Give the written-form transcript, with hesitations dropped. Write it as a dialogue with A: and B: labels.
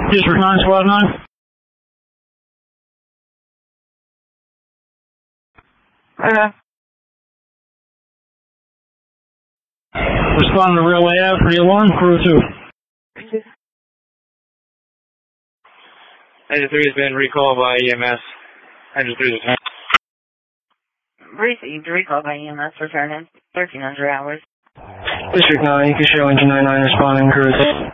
A: District 9, Squad 9.
B: Okay.
A: Respond to Railway Ave for the alarm, crew 2.
C: Engine 3 has been recalled by EMS. Engine 3 is returned.
B: Received recall by EMS returning 1300 hours.
A: District 9, you can show engine 99 responding, crew 2.